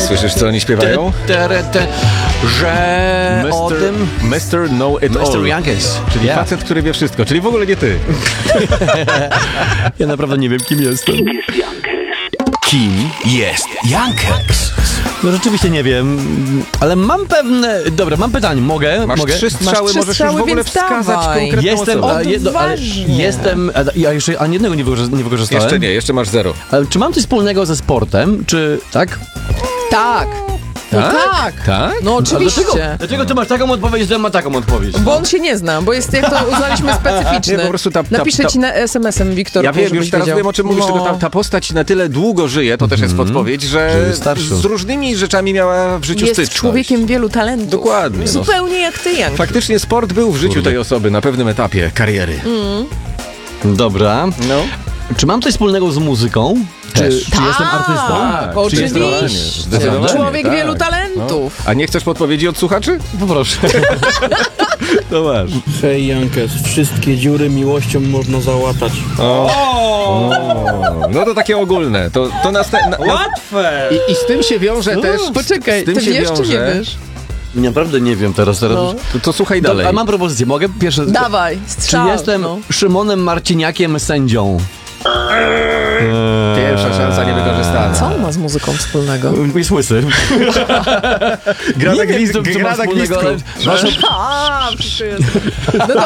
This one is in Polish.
Słyszysz, co oni śpiewają? Że o tym... Mr. Know It All. Mr. Youngest. Czyli facet, który wie wszystko, czyli w ogóle nie ty. Ja naprawdę nie wiem, kim jestem. Kim jest Youngest? No rzeczywiście nie wiem, ale mam pewne... Dobra, mam pytanie, mogę? Masz mogę? 3 strzały, Masz 3 możesz strzały, już w ogóle więc wskazać dawaj. konkretną Jestem, osobę. ale jestem... Ja jeszcze ani jednego nie wykorzystałem. Jeszcze nie, jeszcze masz 0. Ale czy mam coś wspólnego ze sportem, czy... Tak? Tak. No tak. Tak? No oczywiście. Dlaczego ty masz taką odpowiedź, że ma taką odpowiedź? Bo on się nie zna, bo jest, jak to uznaliśmy, specyficzny. Nie, po prostu Napiszę ci na SMS-em, Wiktor, Ja wiem, już żebyś teraz wiedział. wiem, o czym mówisz, tylko ta postać na tyle długo żyje, to też jest podpowiedź, że jest starszy. z różnymi rzeczami miała w życiu Jest styczność. człowiekiem wielu talentów. Dokładnie, no. Zupełnie jak ty, Jan. Faktycznie sport był w życiu tej osoby na pewnym etapie kariery. Dobra. No. Czy mam coś wspólnego z muzyką? Czy jestem artystą? Tak, Czy jestem... Oczywiście. Zdecydowanie, Człowiek tak. wielu talentów. A nie chcesz podpowiedzi od słuchaczy? Poproszę. No masz. Hej Jankes, wszystkie dziury miłością można załatać. No to takie ogólne. To Łatwe! I z tym się wiąże też... Poczekaj, z tym ty się wiesz czy nie wiąże- wiesz? Naprawdę nie wiem teraz. No. To słuchaj dalej. A mam propozycję, mogę? Pierwsze... Dawaj, Czy strzał. jestem no. Szymonem Marciniakiem sędzią? Pierwsza szansa niewykorzystana. Co on ma z muzyką wspólnego? Jest łysy. Gra na Nie wiem, co ma gra na wspólnego, gwizdku. ale... A, przecież jest. No